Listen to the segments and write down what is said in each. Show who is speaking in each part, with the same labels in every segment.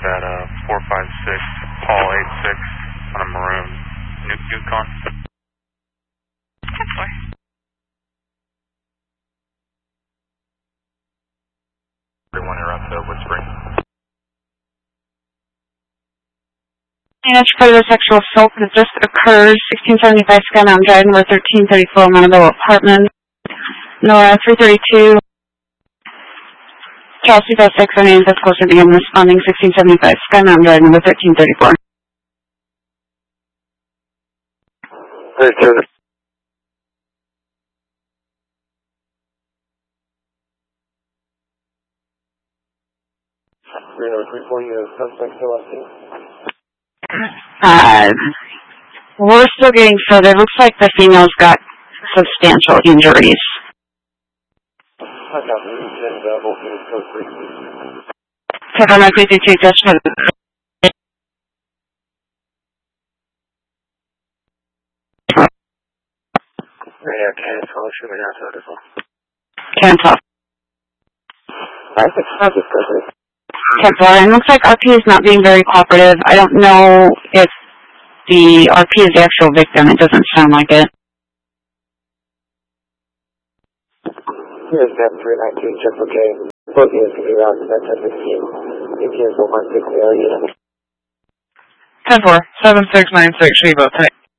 Speaker 1: at 456 Paul 86 on a maroon Yukon.
Speaker 2: 10-4.
Speaker 1: Everyone around Wood Spring.
Speaker 3: Managed further sexual assault that just occurs. 1675 Sky Mountain Drive, number 1334, Montebello Apartment. Nora 332. Charles 206, our name is closer to begin responding. 1675 Sky Mountain Drive, number 1334.
Speaker 4: Very good. Suspect still active.
Speaker 3: We're still getting filled. It looks like the female's got substantial injuries. Cover 332, just for can't talk. It looks like RP is not being very cooperative. I don't know if the RP is the actual victim. It doesn't sound like it.
Speaker 4: Here's that 319, just okay. Both units can be routed to that 1016. 18 will find 6 area.
Speaker 5: 10-4, 7696, Shiva, thank you.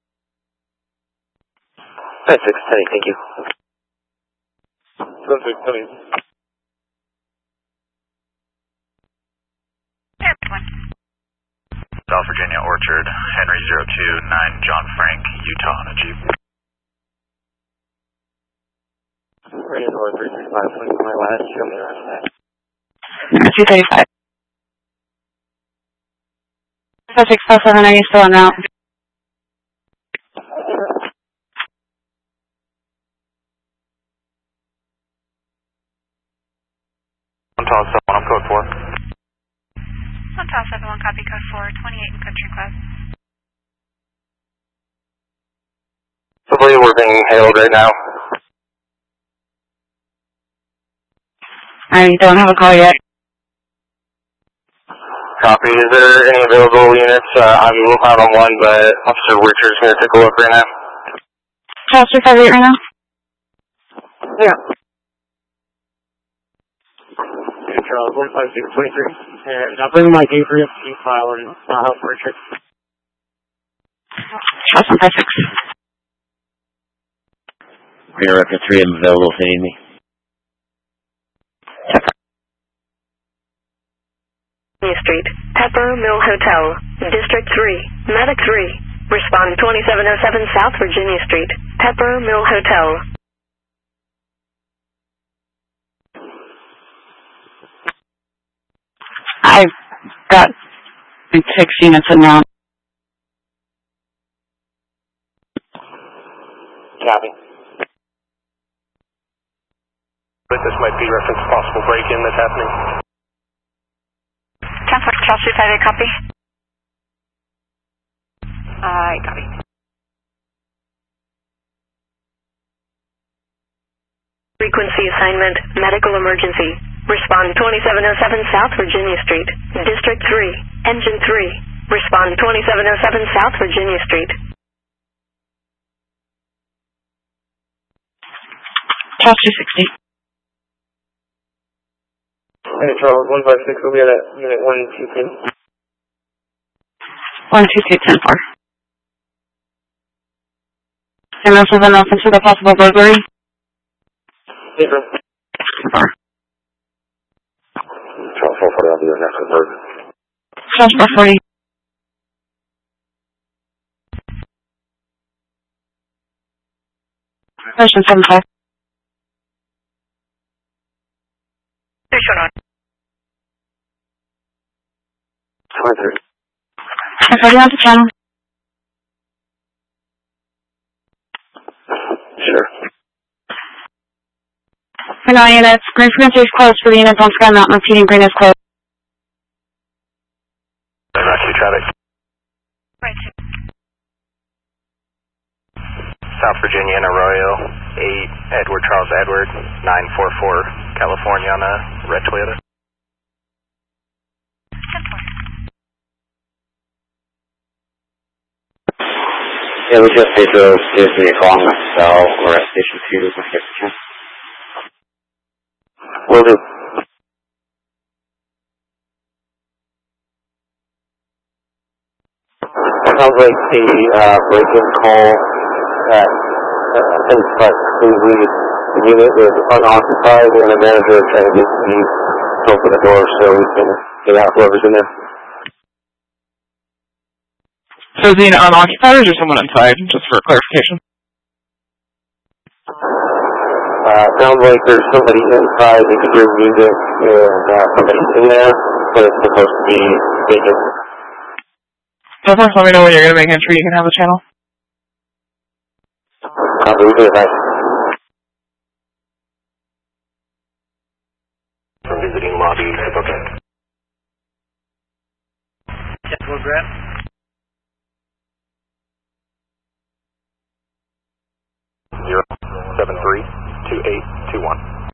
Speaker 4: 10-6, thank you.
Speaker 1: 7-6, South Virginia Orchard, Henry 029, John Frank, Utah on a Jeep.
Speaker 4: Radio North 365, my last, show me the rest of that.
Speaker 3: 235. 647, are you still on route?
Speaker 1: On top 7, I'm code 4.
Speaker 2: On top 71, copy code 4, 28 in Country Club.
Speaker 4: I believe we're being hailed right now.
Speaker 3: I don't have a call yet.
Speaker 4: Copy. Is there any available units? I'm out on one, but Officer Richard's going to take a look right now.
Speaker 3: Charles 358 right now?
Speaker 4: Yeah. Charles 15623. And I'll bring my Gabriel file and I'll help Richard.
Speaker 3: Charles 156.
Speaker 6: Radar up to 3, I'm available if they need me.
Speaker 7: Street, Pepper Mill Hotel, District 3, Medic 3. Respond 2707 South Virginia Street, Pepper Mill Hotel.
Speaker 3: I've got 6 units in now.
Speaker 4: Copy.
Speaker 1: But this might be reference to possible break-in that's happening.
Speaker 2: 10-4, Charles 358, copy. Copy.
Speaker 7: Frequency assignment, medical emergency. Respond 2707 South Virginia Street, District 3, Engine 3. Respond 2707 South Virginia Street.
Speaker 3: Charles 260.
Speaker 4: Hey, Charles 156 will be at unit 122.
Speaker 3: 122, 10-4. Anyone else have enough into the possible burglary?
Speaker 4: Yes, sir.
Speaker 3: 10-4.
Speaker 4: Charles 440, I'll be your next bird.
Speaker 3: Charles 440. Question 75.
Speaker 4: 23.
Speaker 3: Okay, you on the channel?
Speaker 4: Sure.
Speaker 3: For 9 units, green frequency is closed for the units on Sky Mountain. Repeating, green is closed.
Speaker 1: Rescue traffic.
Speaker 2: Right.
Speaker 1: South Virginia and Arroyo, 8 Edward Charles Edward, 944 California on a red Toyota.
Speaker 2: 10-4.
Speaker 6: Yeah, we just say to seriously calling us cell or at station 2 if you can.
Speaker 4: Will do. Sounds like the break-in call at Inspect Cleveland unit is unoccupied and the manager is trying to get me to open the door so we can get out whoever's in there.
Speaker 5: So is he an unoccupied or is there someone inside, just for clarification?
Speaker 4: Sounds like there's somebody inside, they can hear music, and somebody's in there, but it's supposed to be vacant.
Speaker 5: So first let me know when you're going to make entry, you can have the channel.
Speaker 4: Copy, we do it, thanks.
Speaker 8: From visiting lobby, okay.
Speaker 9: Central Grant.
Speaker 8: Zero 732821.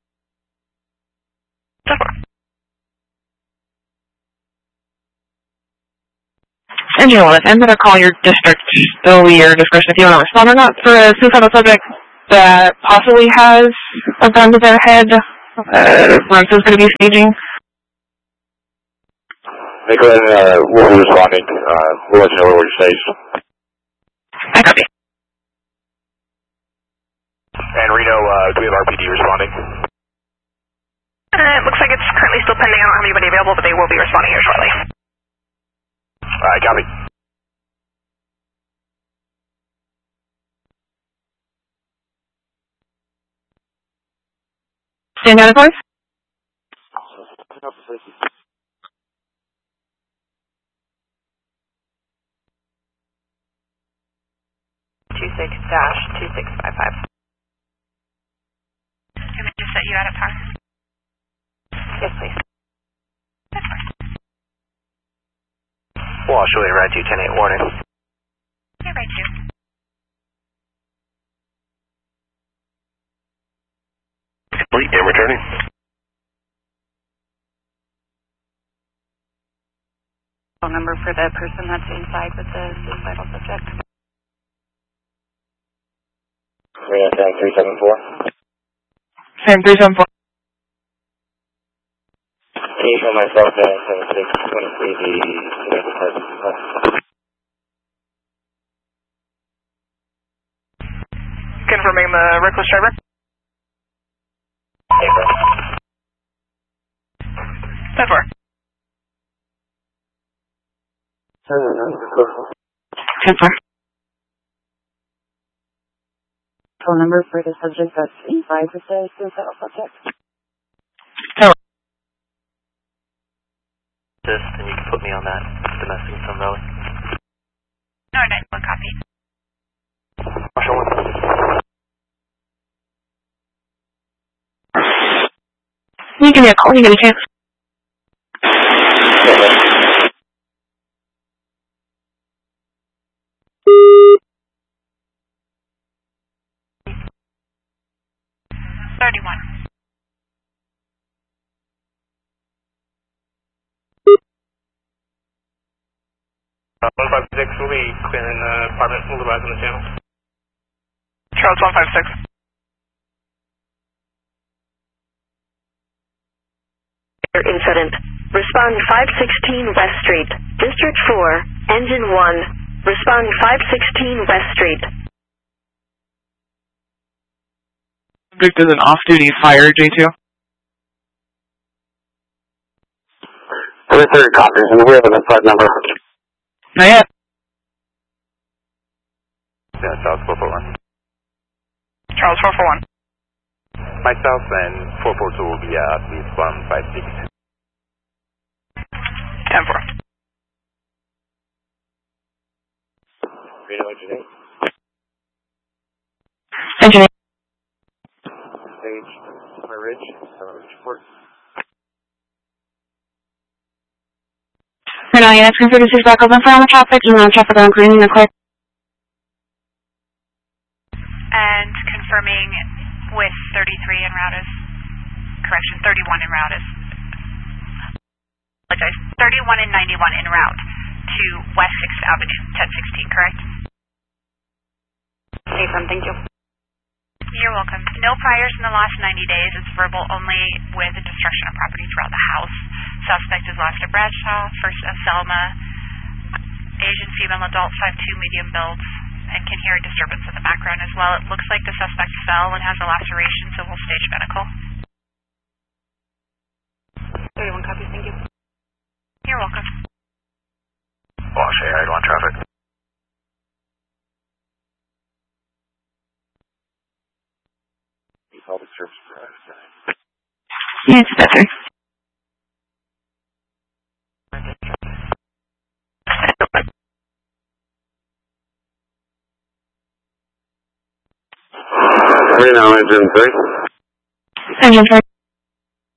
Speaker 3: Engine 1, I'm going to call your district, still your discretion if you want to respond or not, for a suicidal subject that possibly has a gun to their head. Renzo's going to be staging.
Speaker 8: Hey Glenn, we'll be responding. We'll let you know where we stage.
Speaker 3: I copy.
Speaker 8: And Reno, do we have RPD responding?
Speaker 7: It looks like it's currently still pending. I don't have anybody available, but they will be responding here shortly.
Speaker 8: Alright, copy.
Speaker 3: Stand down, please.
Speaker 2: 26-2655. Can we just set you out of power?
Speaker 7: Yes, please.
Speaker 2: That's fine.
Speaker 8: Well, I'll show you right to 10-8 warning.
Speaker 2: Yeah, right to.
Speaker 8: Complete and returning.
Speaker 2: Phone number for the person that's inside with the suicidal subject.
Speaker 4: We're going to tag 374.
Speaker 5: Same 374.
Speaker 4: Can you show myself at 7623 the next person?
Speaker 7: Confirming the reckless driver.
Speaker 4: Hey, bro.
Speaker 7: 10-4.
Speaker 3: 10-4. Phone number for the subject that's inside with the suicidal subject.
Speaker 9: And you can put me on that domestic in Sun Valley.
Speaker 2: No, 91 copy.
Speaker 3: You give me a call, you get a chance.
Speaker 8: One 156 will be clearing the apartment, we'll advise on the channel.
Speaker 7: Charles 156. Incident. Respond 516 West Street. District 4, Engine 1. Respond 516 West Street.
Speaker 5: Subject is an off-duty fire, J2.
Speaker 4: We're 30 copies, and we have an inside number.
Speaker 5: Not yet.
Speaker 8: Yeah, South 441.
Speaker 7: Charles 441.
Speaker 8: Myself and 442 will be at least 156.
Speaker 7: 10-4.
Speaker 4: Reno engineer.
Speaker 3: Engineer.
Speaker 4: Stage, my Ridge, report.
Speaker 3: Right now, units can produce back open for on the traffic, and on traffic on green, and clear.
Speaker 2: And confirming with 33 en route is, correction, 31 en route is, apologize, 31 and 91 en route to West 6th Avenue, 1016, correct?
Speaker 10: AFM, thank you.
Speaker 2: You're welcome. No priors in the last 90 days. It's verbal only with destruction of property throughout the house. Suspect is last at Bradshaw, first at Selma. Asian female adult, 5'2", medium build, and can hear a disturbance in the background as well. It looks like the suspect fell and has a laceration, so we'll stage medical.
Speaker 10: 31 copies, thank you.
Speaker 2: You're welcome.
Speaker 1: Wash, how you on traffic? Public service provider.
Speaker 3: Yeah, it's better.
Speaker 4: Now, engine 3.
Speaker 3: Engine 3.